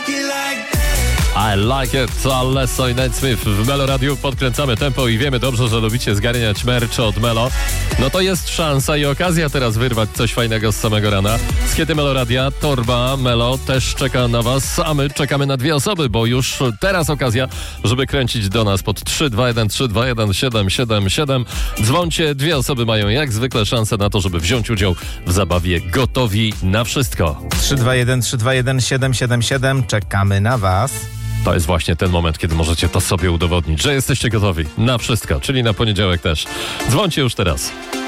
I like it, Alesso i Nate Smith w Melo Radiu. Podkręcamy tempo i wiemy dobrze, że lubicie zgarniać merch od Melo. No to jest szansa i okazja teraz wyrwać coś fajnego z samego rana. Z Kiedy Melo Radia, torba Melo też czeka na was, a my czekamy na 2 osoby, bo już teraz okazja, żeby kręcić do nas pod 321 321 777. Dzwoncie, 2 osoby mają jak zwykle szansę na to, żeby wziąć udział w zabawie Gotowi na wszystko. 321 321 777. Czekamy na was. To jest właśnie ten moment, kiedy możecie to sobie udowodnić, że jesteście gotowi na wszystko, czyli na poniedziałek też. Dzwońcie już teraz.